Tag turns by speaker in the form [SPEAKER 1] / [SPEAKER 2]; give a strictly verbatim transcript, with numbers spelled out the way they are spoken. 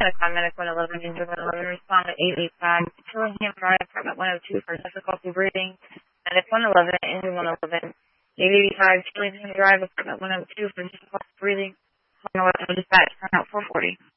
[SPEAKER 1] Medic one eleven, Injured one eleven, respond at eight eight five, Tillingham Drive, apartment one oh two for difficulty breathing. Medic one eleven, Injured one eleven, eight eighty-five, Tillingham Drive, apartment one oh two for difficulty breathing. Dispatch, turn out four forty.